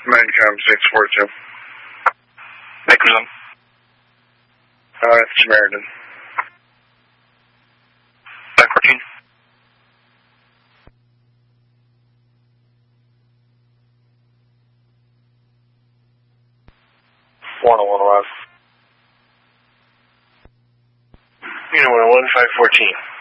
Mancom 642. Baker's on. Samaritan. 514. One on 105. 514.